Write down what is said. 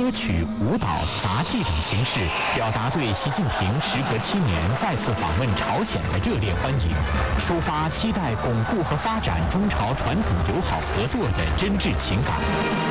歌曲、舞蹈、杂技等形式，表达对习近平时隔7年再次访问朝鲜的热烈欢迎，抒发期待巩固和发展中朝传统友好合作的真挚情感。